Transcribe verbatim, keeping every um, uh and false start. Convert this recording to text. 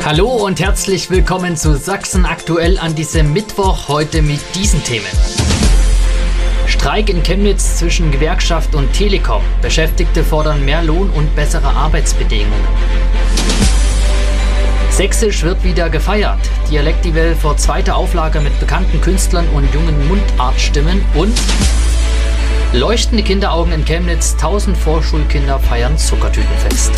Hallo und herzlich willkommen zu Sachsen aktuell an diesem Mittwoch, heute mit diesen Themen. Streik in Chemnitz zwischen Gewerkschaft und Telekom. Beschäftigte fordern mehr Lohn und bessere Arbeitsbedingungen. Sächsisch wird wieder gefeiert. Dialektival vor zweiter Auflage mit bekannten Künstlern und jungen Mundartstimmen und leuchtende Kinderaugen in Chemnitz. Tausend Vorschulkinder feiern Zuckertütenfest.